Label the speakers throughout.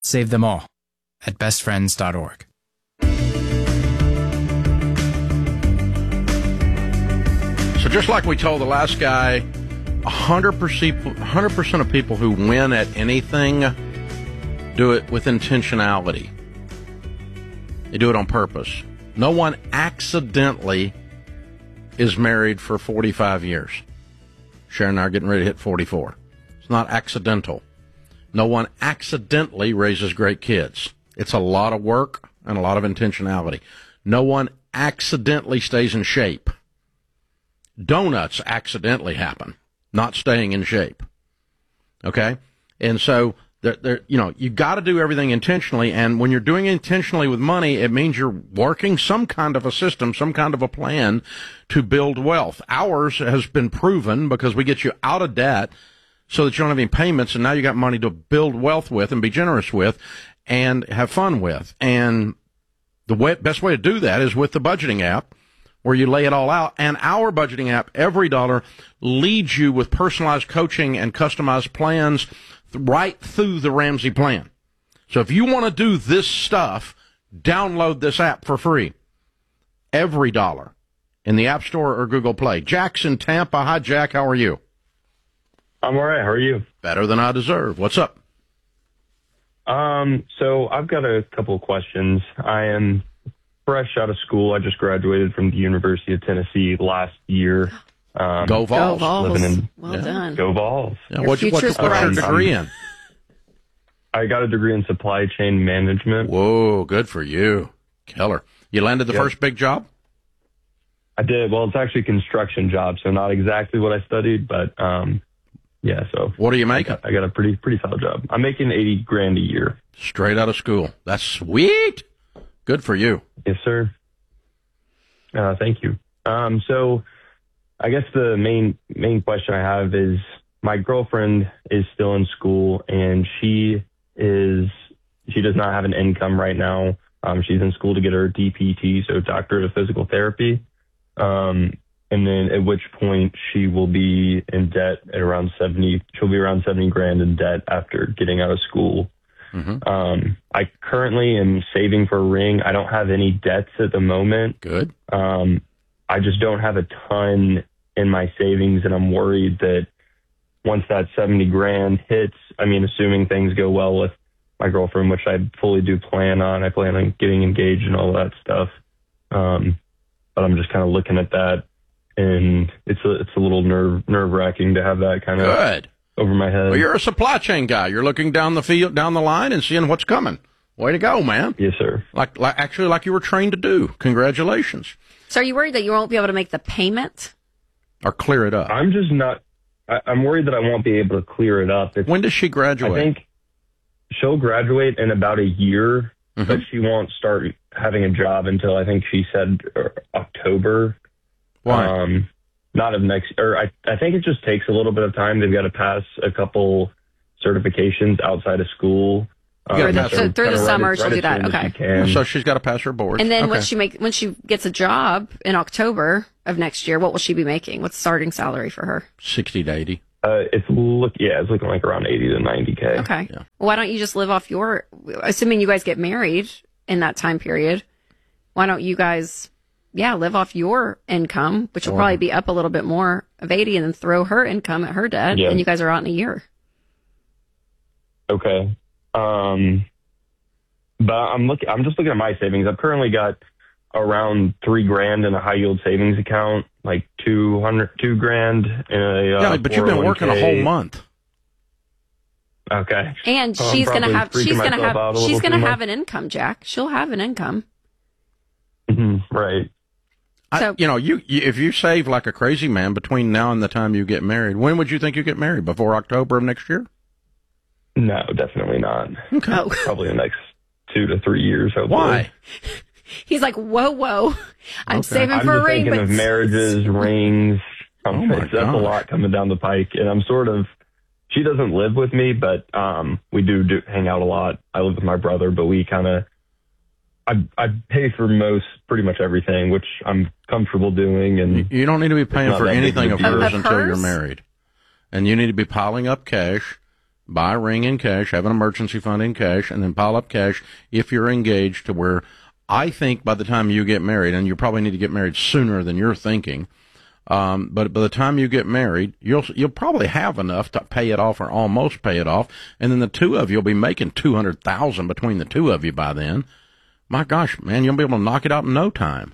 Speaker 1: Save them all at bestfriends.org.
Speaker 2: So just like we told the last guy, 100% of people who win at anything do it with intentionality. They do it on purpose. No one accidentally is married for 45 years. Sharon and I are getting ready to hit 44. It's not accidental. No one accidentally raises great kids. It's a lot of work and a lot of intentionality. No one accidentally stays in shape. Donuts accidentally happen, not staying in shape. Okay? And so, you got to do everything intentionally, and when you're doing it intentionally with money, it means you're working some kind of a system, some kind of a plan to build wealth. Ours has been proven because we get you out of debt so that you don't have any payments, and now you got money to build wealth with and be generous with and have fun with. And the best way to do that is with the budgeting app, where you lay it all out. And our budgeting app, Every Dollar, leads you with personalized coaching and customized plans right through the Ramsey plan. So if you want to do this stuff, download this app for free. Every Dollar in the App Store or Google Play. Jack's in Tampa. Hi, Jack. How are you?
Speaker 3: I'm all right. How are you?
Speaker 2: Better than I deserve. What's up?
Speaker 3: So I've got a couple of questions. I am fresh out of school. I just graduated from the University of Tennessee last year.
Speaker 2: Go Vols.
Speaker 4: Go Vols.
Speaker 5: Well done.
Speaker 3: Go Vols.
Speaker 2: Yeah, what's your degree in?
Speaker 3: I got a degree in supply chain management.
Speaker 2: Whoa, good for you. Killer. You landed the first big job?
Speaker 3: I did. Well, it's actually a construction job, so not exactly what I studied, but yeah. So
Speaker 2: what are you making?
Speaker 3: I got a pretty solid job. I'm making $80,000 a year.
Speaker 2: Straight out of school. That's sweet. Good for you.
Speaker 3: Yes, sir. Thank you. So I guess the main question I have is, my girlfriend is still in school, and she does not have an income right now. She's in school to get her DPT, so Doctorate of Physical Therapy. And then at which point she will be in debt at around she'll be around $70,000 in debt after getting out of school. Mm-hmm. I currently am saving for a ring. I don't have any debts at the moment.
Speaker 2: Good.
Speaker 3: I just don't have a ton in my savings, and I'm worried that once that $70,000 hits, I mean, assuming things go well with my girlfriend, which I fully do plan on. I plan on getting engaged and all that stuff. But I'm just kind of looking at that, and it's a little nerve wracking to have that kind of over my head.
Speaker 2: Well, you're a supply chain guy. You're looking down the line and seeing what's coming. Way to go, man.
Speaker 3: Yes, sir.
Speaker 2: Like you were trained to do. Congratulations.
Speaker 5: So are you worried that you won't be able to make the payment?
Speaker 2: Or clear it up?
Speaker 3: I'm just not. I'm worried that I won't be able to clear it up.
Speaker 2: When does she graduate?
Speaker 3: I think she'll graduate in about a year, but she won't start having a job until, I think she said, October.
Speaker 2: Why?
Speaker 3: Not of next, or I think it just takes a little bit of time. They've got to pass a couple certifications outside of school.
Speaker 5: Through the summer, she'll do that. Okay.
Speaker 2: So she's got to pass her boards.
Speaker 5: And then when she gets a job in October of next year, what will she be making? What's the starting salary for her?
Speaker 2: 60 to 80.
Speaker 3: It's looking like around 80 to 90K.
Speaker 5: Okay. Yeah. Well, why don't you just live off assuming you guys get married in that time period, why don't you guys, live off your income, which will probably be up a little bit more of 80, and then throw her income at her debt, and you guys are out in a year.
Speaker 3: Okay. But I'm just looking at my savings. I've currently got around $3,000 in a high yield savings account, like $2,000 in a
Speaker 2: but you've been working a whole month.
Speaker 3: Okay.
Speaker 5: And she's gonna have an income, Jack. She'll have an income.
Speaker 3: Mm-hmm, right.
Speaker 2: If you save like a crazy man between now and the time you get married, when would you think you get married? Before October of next year?
Speaker 3: No, definitely not.
Speaker 2: Okay.
Speaker 3: Probably the next 2 to 3 years. Hopefully.
Speaker 2: Why?
Speaker 5: He's like, whoa. I'm saving for a ring.
Speaker 3: I'm thinking of marriages, rings. That's a lot coming down the pike. And I'm she doesn't live with me, but we do hang out a lot. I live with my brother, but we kind of, I pay for pretty much everything, which I'm comfortable doing. And
Speaker 2: you don't need to be paying for anything of hers until you're married. And you need to be piling up cash buy a ring in cash, have an emergency fund in cash, and then pile up cash if you're engaged, to where I think by the time you get married, and you probably need to get married sooner than you're thinking, but by the time you get married, you'll probably have enough to pay it off or almost pay it off, and then the two of you will be making $200,000 between the two of you by then. My gosh, man, you'll be able to knock it out in no time.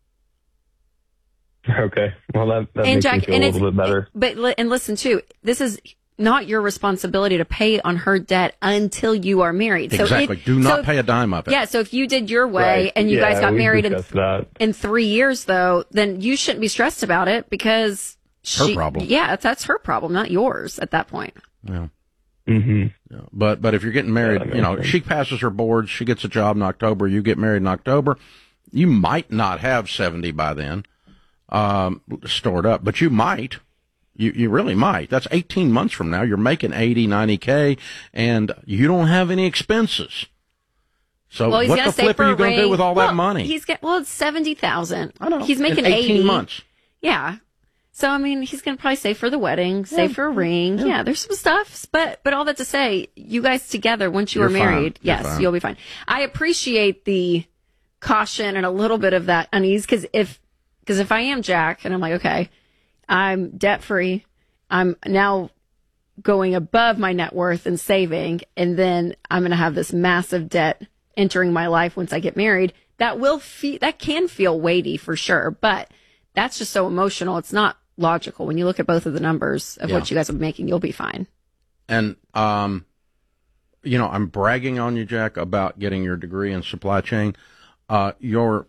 Speaker 3: Okay. Well, that makes me feel a little bit better.
Speaker 5: And listen, too, this is not your responsibility to pay on her debt until you are married.
Speaker 2: Exactly. Do not pay a dime of it.
Speaker 5: Yeah, so if you did your way and you guys got married in 3 years, though, then you shouldn't be stressed about it, because
Speaker 2: her problem.
Speaker 5: Yeah, that's her problem, not yours at that point.
Speaker 2: Yeah.
Speaker 3: Mm-hmm.
Speaker 2: Yeah. But if you're getting married, she passes her boards, she gets a job in October, you get married in October, you might not have 70 by then stored up, but you might. You really might. That's 18 months from now. You're making 80, 90K, and you don't have any expenses. So what the flip are you going to do with all that money?
Speaker 5: It's $70,000.
Speaker 2: I know.
Speaker 5: He's making
Speaker 2: in 18
Speaker 5: 80
Speaker 2: months.
Speaker 5: Yeah. So, I mean, he's going to probably save for the wedding, save for a ring. Yeah, there's some stuff. But all that to say, you guys together, once you are married, yes, you'll be fine. I appreciate the caution and a little bit of that unease, because if I am Jack and I'm like, okay, I'm debt free, I'm now going above my net worth and saving, and then I'm going to have this massive debt entering my life once I get married, that can feel weighty for sure, but that's just so emotional. It's not logical. When you look at both of the numbers of what you guys are making, you'll be fine. And,
Speaker 2: I'm bragging on you, Jack, about getting your degree in supply chain. Your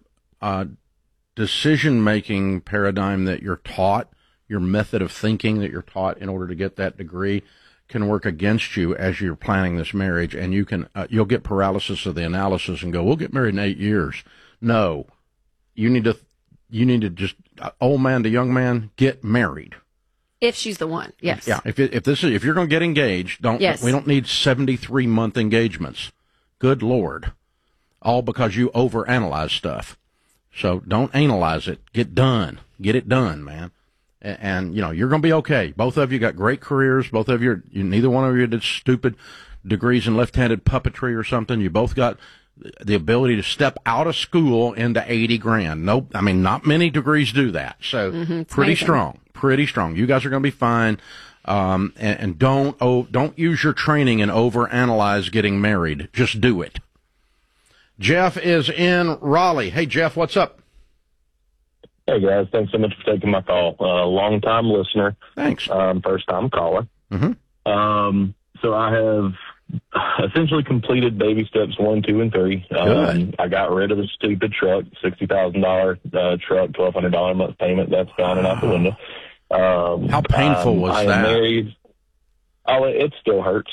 Speaker 2: decision-making paradigm that you're taught, your method of thinking that you're taught in order to get that degree, can work against you as you're planning this marriage, and you'll get paralysis of the analysis and go, we'll get married in 8 years. No, you need to just, old man to young man, get married.
Speaker 5: If she's the one, yes.
Speaker 2: Yeah, if you're going to get engaged, we don't need 73-month engagements. Good Lord. All because you overanalyze stuff. So don't analyze it. Get done. Get it done, man. And you're going to be okay. Both of you got great careers. Both of you, neither one of you did stupid degrees in left-handed puppetry or something. You both got the ability to step out of school into $80,000. Nope. I mean, not many degrees do that. So pretty strong. You guys are going to be fine. And don't use your training and overanalyze getting married. Just do it. Jeff is in Raleigh. Hey, Jeff, what's up?
Speaker 4: Hey, guys. Thanks so much for taking my call. Long-time listener.
Speaker 2: Thanks.
Speaker 4: First-time caller.
Speaker 2: Mm-hmm.
Speaker 4: So I have essentially completed baby steps 1, 2, and 3. I got rid of the stupid truck, $60,000 truck, $1,200 a month payment. That's gone and out the window.
Speaker 2: How painful was that?
Speaker 4: I am married. Oh, it still hurts.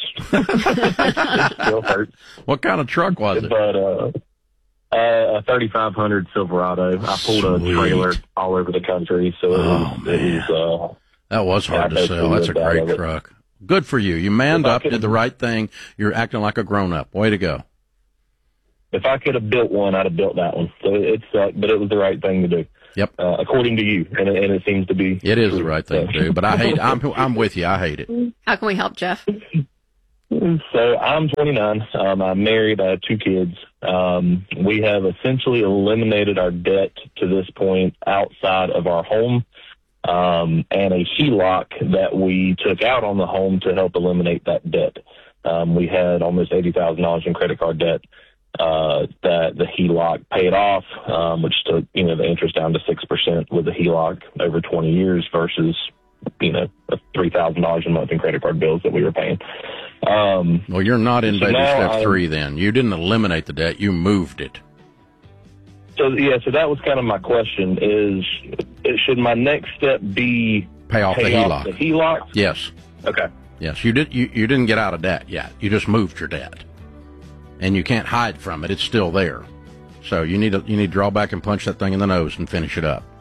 Speaker 4: It still hurts.
Speaker 2: What kind of truck was it?
Speaker 4: But a 3500 Silverado. I pulled a trailer all over the country, so
Speaker 2: that was hard to sell. That's a great truck. Good for you. You manned up, did the right thing. You're acting like a grown-up. Way to go.
Speaker 4: If I could have built one, I'd have built that one. So it sucked, but it was the right thing to do.
Speaker 2: Yep.
Speaker 4: According to you, and it seems to be.
Speaker 2: It is the right thing to do, but I hate it. I'm with you. I hate it.
Speaker 5: How can we help, Jeff?
Speaker 4: So I'm 29. I'm married. I have 2 kids. We have essentially eliminated our debt to this point outside of our home, and a HELOC that we took out on the home to help eliminate that debt. We had almost $80,000 in credit card debt that the HELOC paid off, which took, the interest down to 6% with the HELOC over 20 years versus, $3,000 a month in credit card bills that we were paying.
Speaker 2: Well, you're not in baby step 3 then. You didn't eliminate the debt. You moved it.
Speaker 4: So that was kind of my question is should my next step be
Speaker 2: pay off the
Speaker 4: HELOC?
Speaker 2: Yes.
Speaker 4: Okay.
Speaker 2: Yes, you didn't get out of debt yet. You just moved your debt. And you can't hide from it. It's still there. So you need to draw back and punch that thing in the nose and finish it up.